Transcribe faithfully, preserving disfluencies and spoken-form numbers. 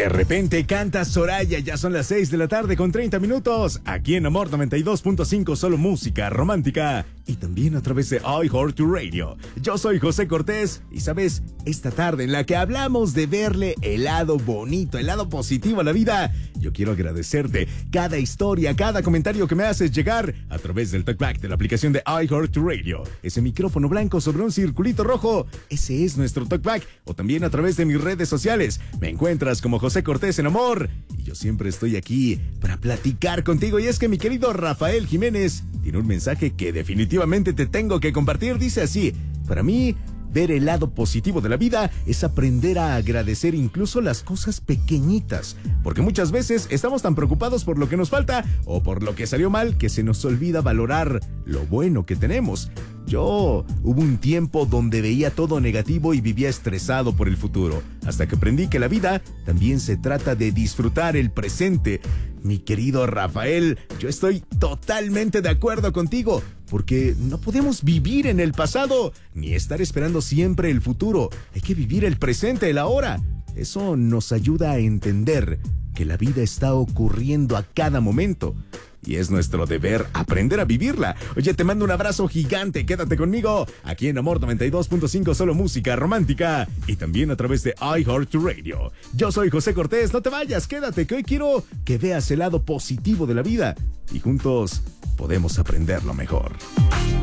De repente canta Soraya, ya son las seis de la tarde con treinta minutos, aquí en Amor noventa y dos punto cinco, solo música romántica y también a través de iHeartRadio. Yo soy José Cortés y sabes, esta tarde en la que hablamos de verle el lado bonito, el lado positivo a la vida, yo quiero agradecerte cada historia, cada comentario que me haces llegar a través del talkback de la aplicación de iHeartRadio. Ese micrófono blanco sobre un circulito rojo, ese es nuestro talkback, o también a través de mis redes sociales. Me encuentras como José Cortés en Amor y yo siempre estoy aquí para platicar contigo. Y es que mi querido Rafael Jiménez tiene un mensaje que definitivamente te tengo que compartir. Dice así: para mí, ver el lado positivo de la vida es aprender a agradecer incluso las cosas pequeñitas, porque muchas veces estamos tan preocupados por lo que nos falta o por lo que salió mal que se nos olvida valorar lo bueno que tenemos. Yo hubo un tiempo donde veía todo negativo y vivía estresado por el futuro, hasta que aprendí que la vida también se trata de disfrutar el presente. Mi querido Rafael, yo estoy totalmente de acuerdo contigo, porque no podemos vivir en el pasado, ni estar esperando siempre el futuro. Hay que vivir el presente, el ahora. Eso nos ayuda a entender que la vida está ocurriendo a cada momento. Y es nuestro deber aprender a vivirla. Oye, te mando un abrazo gigante. Quédate conmigo aquí en Amor noventa y dos punto cinco, solo música romántica. Y también a través de iHeartRadio. Yo soy José Cortés. No te vayas, quédate, que hoy quiero que veas el lado positivo de la vida. Y juntos podemos aprenderlo mejor.